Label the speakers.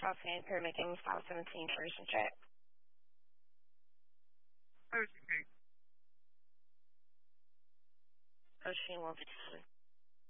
Speaker 1: South Vancouver making 517 first and check.
Speaker 2: Ocean Creek.
Speaker 1: Ocean 157.